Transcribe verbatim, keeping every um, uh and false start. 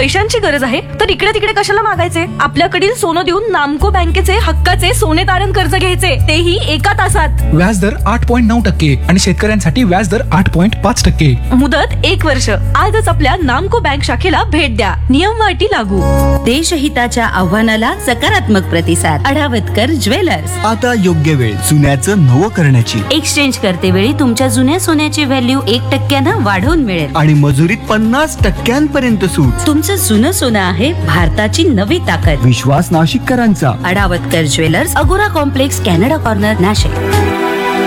पैशांची गरज आहे तर इकडे तिकडे कशाला मागायचे? आपल्याकडील सोनं देऊन नामको बँकेचे हक्काचे सोने तारण कर्ज घ्यायचे, तेही एका तासात. व्याजदर आठ पॉईंट नऊ टक्के आणि शेतकऱ्यांसाठी व्याजदर आठ पॉईंट पाच टक्के. मुदत एक वर्ष. आजच आपल्या नामको बँक शाखेला भेट द्या. नियम व अटी लागू. देशहिताच्या आव्हानाला सकारात्मक प्रतिसाद. अढावतकर ज्वेलर्स. आता योग्य वेळ सोन्याचं नवं करण्याची. एक्सचेंज करते वेळी तुमच्या जुन्या सोन्याची व्हॅल्यू एक टक्क्यानं वाढवून मिळेल आणि मजुरीत पन्नास टक्क्यांपर्यंत सूट. तुमचं जुनं सोनं आहे भारताची नवी ताकद. विश्वास नाशिककरांचा. अढावतकर ज्वेलर्स, अगोरा कॉम्प्लेक्स, कॅनडा कॉर्नर, नाशिक.